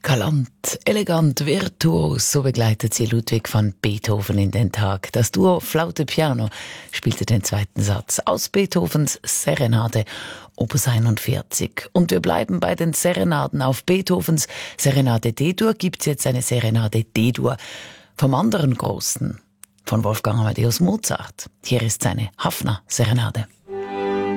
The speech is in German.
Galant, elegant, virtuos, so begleitet sie Ludwig van Beethoven in den Tag. Das Duo Flaute-Piano spielte den zweiten Satz aus Beethovens Serenade, Opus 41. Und wir bleiben bei den Serenaden. Auf Beethovens Serenade D-Dur gibt's jetzt eine Serenade D-Dur vom anderen Großen, von Wolfgang Amadeus Mozart. Hier ist seine Haffner-Serenade.